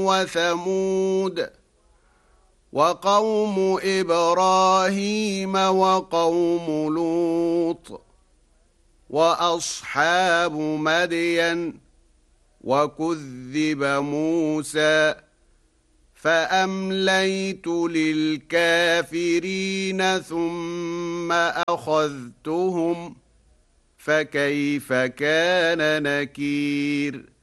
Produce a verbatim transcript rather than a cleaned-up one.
وثمود وقوم إبراهيم وقوم لوط وأصحاب مدين وكذب موسى فأمليت للكافرين ثم أخذتهم فكيف كان نكير